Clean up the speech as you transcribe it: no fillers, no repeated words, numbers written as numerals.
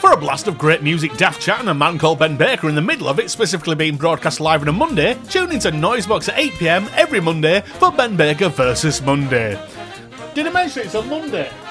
For a blast of great music, daft chat, and a man called Ben Baker in the middle of it, specifically being broadcast live on a Monday, tune into Noisebox at 8pm every Monday for Ben Baker versus Monday. Did I mention it's on Monday?